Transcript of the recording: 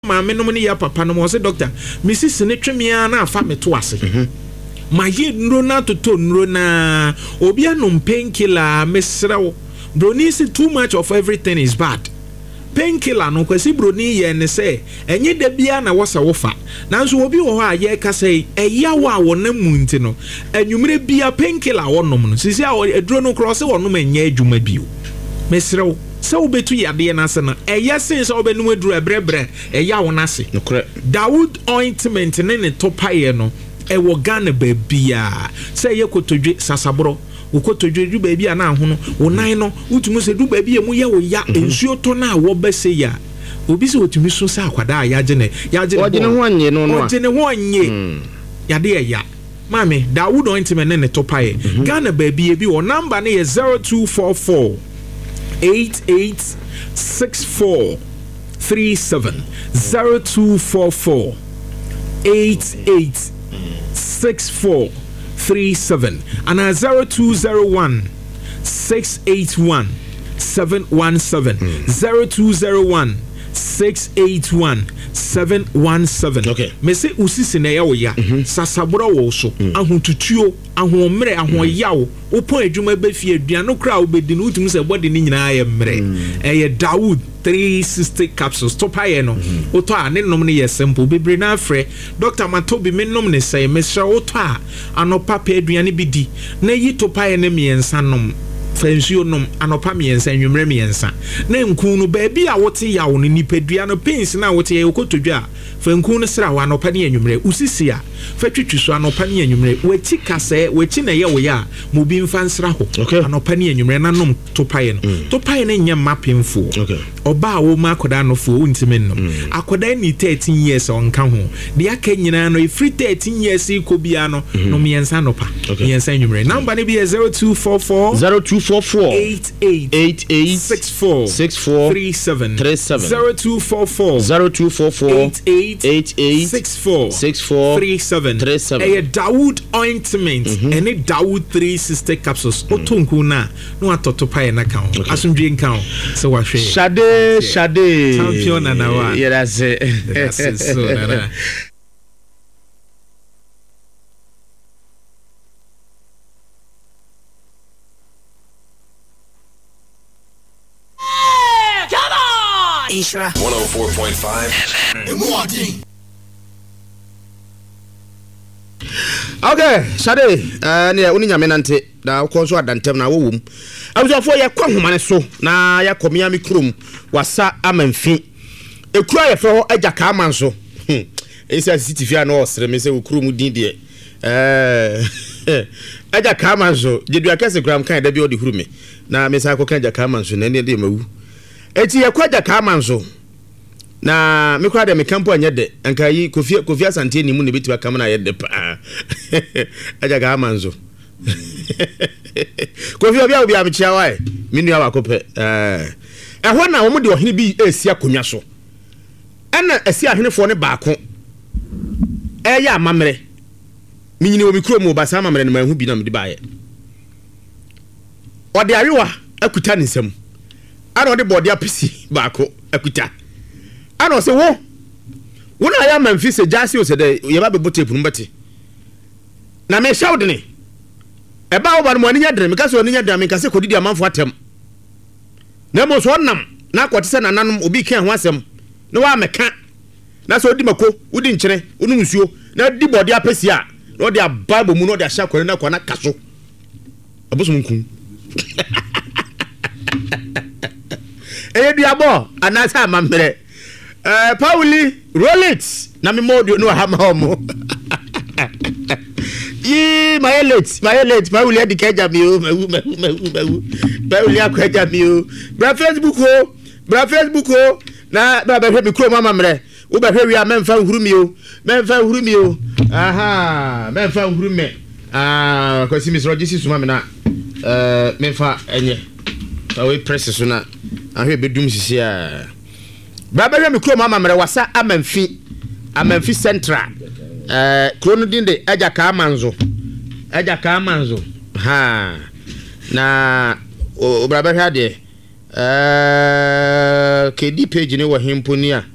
maame no ne ya papa no mo say doctor Mrs. ne twemia na afa me to ase ma ye nro na toto nro na obi anom painkiller mesrew broni say too much of everything is bad painkiller no kwasi broni ye ne say enye da bia na wosa wofa nanso obi wo ho a ye ka say eyawo a wona mu nti no anwumre bia painkiller wonom no sisi a eduro no cross wonom enye adwuma bio mesrew so obetu yade na se no eya sen so obenum aduru ebrebre eya wo na se Dawood ointment ne topaye no ewo Ghana babia say ye kotodwe sasabro ukotodwe du babia na ho no wonan no utumu se du babia mu ye wo ya ensuo to na wo bese ya obi se otumi so sa akwada ya gene ogene ho anye no no ogene ho anye yade eya mame Dawood ointment ne topaye Ghana babia bi wo number ne ye 0244 886437 0244 886437 and 0201 681 717 0201 681 717 okay me say usisi na ya wo ya sasabro wo so ahotutuo ahomre ahoyawo opon adwuma be fie aduano kra obedi no utum se body ni nyina ya mre eye Dawood 360 capsules topaye no oto a ne nom ne ye simple bebre na afre Dr. Matobi me nom ne say me sha oto a anopa pa aduane bi di na yi topaye ne miensa nom fensio nom anopa miensa nwumre miensa na nkun no baabi a wote yawo no nipadua no pins na wote ye okotodwa fankun no sra wa anopa ne nwumre usisi a fatwitwiso anopa ne nwumre wachi kase wachi na ye wo ya mobi mfa nsra ho anopa ne nwumre na nom topaye no topaye ne nya mapemfo oba wo ma akoda no fo untime no akoda ni 13 years on kan ho de aka nyina no free 13 years ko bia no no miensa anopa miensa nwumre number ne bi 0244 8864 0244 a Dawood ointment and a Dawood 360 capsules otunku na no atotopa na kan asundwe nkan so wahwe Shade champion na wa yeah that's it so na Isra 104.5 okay Shade ne uni nyame nante na ko so adantem na wowum abusafo ye kwa homane so na ya komia mikrom wasa amanfi ekura ye fe ho agaka amanso esa CCTV na osre me se okrom din de agaka amanso jedu akese gram kan da bi odi huru me na me sa ko kan agaka amanso na ne de mawu eti ye kwa agaka amanso na me kwa de me kampo anya de anka yi kofi asante ni mu ne betiba kam na ye de pa agaka amanso kofi obi a mechia wae minu awa kope ehwo na wo mu de ohene bi esi akonwa so ena esi ahenefo ne baako eya amamre minyine wo mikro mu basa amamre ne mahu bi na me de baaye ode arewa akuta ne nsam ana ode bode apesi baako akuta ana se wo na ya manfi se jasi o se de ye ba be botepu no beti na me shout ne eba wo ba no ani nya dre me ka so ani nya dre me ka se kodidi amanfo atem na mo so nam na akwate se nananom obi kan ho asem na wa meka na so odi mako udi nkyere onu nsuo na di body apesi a na odi ababo mu na odi ahya kware na kwa na kaso abosom nkun diabo anasa mamre Pauli roll it na me modio no ha ma homo my late Pauli adikeja mi o Pauli akweja mi o bra Facebook o na ba hwe mi kro mama mre wo ba hwe wi a memfa nhuru mi o aha memfa nhuru me kwasi mi sro gisi suma me na memfa enye we press so na ahwe bedum sisi a bra ba hwe mi kro mama mre wasa amanfi central krono din de agaka amanzo ha na o bra ba hwe ade KD page ni wo hemponi a